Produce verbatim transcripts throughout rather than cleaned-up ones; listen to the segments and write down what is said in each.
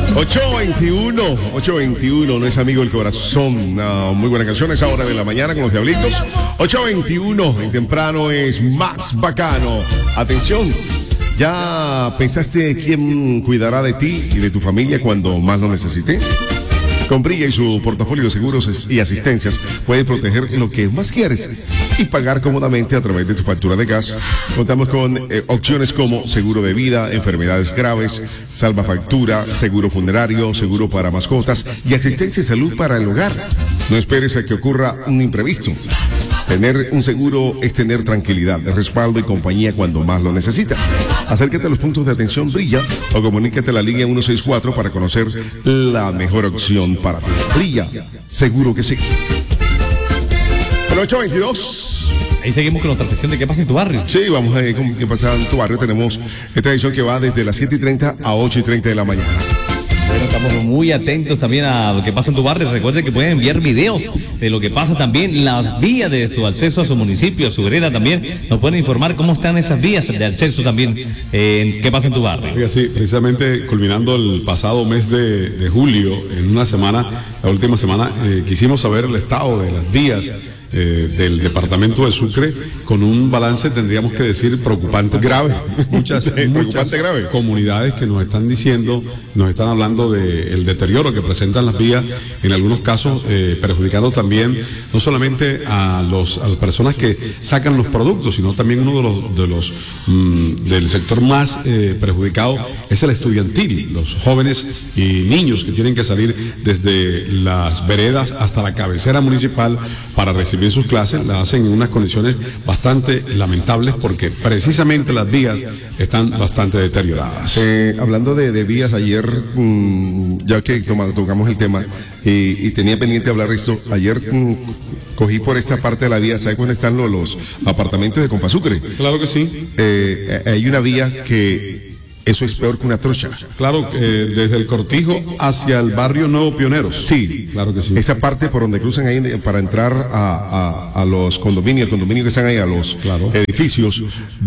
ocho veintiuno, ocho veintiuno, no es amigo el corazón. Una muy buena canción a esa hora de la mañana con los Diablitos. ocho veintiuno, en temprano es más bacano. Atención, ¿ya pensaste quién cuidará de ti y de tu familia cuando más lo necesites? Con Brilla y su portafolio de seguros y asistencias puedes proteger lo que más quieres y pagar cómodamente a través de tu factura de gas. Contamos con eh, opciones como seguro de vida, enfermedades graves, salvafactura, seguro funerario, seguro para mascotas y asistencia de salud para el hogar. No esperes a que ocurra un imprevisto. Tener un seguro es tener tranquilidad, respaldo y compañía cuando más lo necesitas. Acércate a los puntos de atención Brilla o comunícate a la línea ciento sesenta y cuatro para conocer la mejor opción para ti. Brilla, seguro que sí. Bueno, ocho veintidós. Ahí seguimos con nuestra sesión de ¿Qué pasa en tu barrio? Sí, vamos a ver con qué pasa en tu barrio. Tenemos esta edición que va desde las siete y treinta a ocho y treinta de la mañana. Bueno, estamos muy atentos también a lo que pasa en tu barrio. Recuerden que pueden enviar videos de lo que pasa también, las vías de su acceso a su municipio, a su vereda también. Nos pueden informar cómo están esas vías de acceso también, eh, qué pasa en tu barrio. Oiga, sí, precisamente culminando el pasado mes de, de julio, en una semana, la última semana, eh, quisimos saber el estado de las vías Eh, del departamento de Sucre, con un balance, tendríamos que decir, preocupante. Grave. Muchas, sí, muchas preocupante, grave. comunidades que nos están diciendo, nos están hablando del deterioro que presentan las vías, en algunos casos eh, perjudicando también, no solamente a, los, a las personas que sacan los productos, sino también uno de los, de los mmm, del sector más eh, perjudicado es el estudiantil, los jóvenes y niños que tienen que salir desde las veredas hasta la cabecera municipal para recibir sus clases. Las hacen en unas condiciones bastante lamentables porque precisamente las vías están bastante deterioradas. Eh, hablando de, de vías, ayer, mmm, ya que toma, tocamos el tema y, y tenía pendiente hablar de esto, ayer mmm, cogí por esta parte de la vía, ¿sabes dónde están los, los apartamentos de Compasucre? Claro que sí. Eh, hay una vía que eso es peor que una trocha. Claro, eh, desde el Cortijo hacia el barrio Nuevo Pioneros. Sí, claro que sí. Esa parte por donde cruzan ahí para entrar a, a, a los condominios, el condominio que están ahí, a los claro. edificios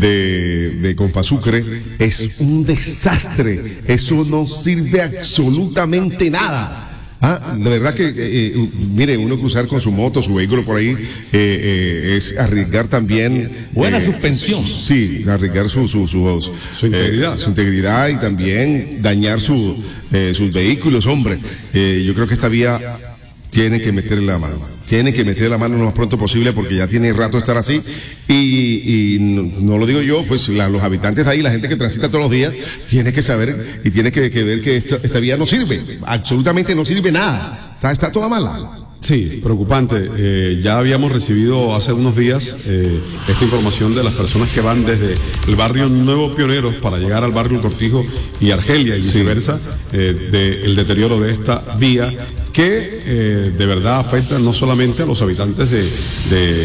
de, de Compasucre, es un desastre. Eso no sirve absolutamente nada. Ah, la verdad que, eh, eh, mire, uno cruzar con su moto, su vehículo por ahí, eh, eh, es arriesgar también. Buena eh, suspensión. Sí, arriesgar su, su, su, su integridad. Eh, su integridad y también dañar su, eh, sus vehículos, hombre. Eh, yo creo que esta vía tiene que meterle la mano. Tienen que meter la mano lo más pronto posible porque ya tiene rato estar así y, y no, no lo digo yo, pues la, los habitantes de ahí, la gente que transita todos los días, tiene que saber y tiene que, que ver que esta, esta vía no sirve, absolutamente no sirve nada, está, está toda mala. Sí, preocupante. Eh, ya habíamos recibido hace unos días eh, esta información de las personas que van desde el barrio Nuevo Pioneros para llegar al barrio El Cortijo y Argelia y viceversa, sí. eh, del deterioro de esta vía que eh, de verdad afecta no solamente a los habitantes de, de,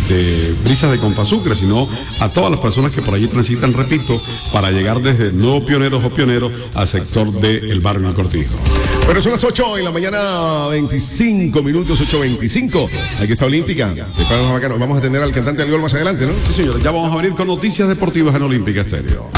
de Brisas de Compasucre, sino a todas las personas que por allí transitan, repito, para llegar desde Nuevo Pioneros o Pioneros al sector del barrio El Cortijo. Bueno, son las ocho en la mañana, veinticinco minutos, ocho veinticinco. Hay que estar olímpica. Después vamos a tener al cantante del gol más adelante, ¿no? Sí, señor. Ya vamos a venir con noticias deportivas en Olímpica Estéreo.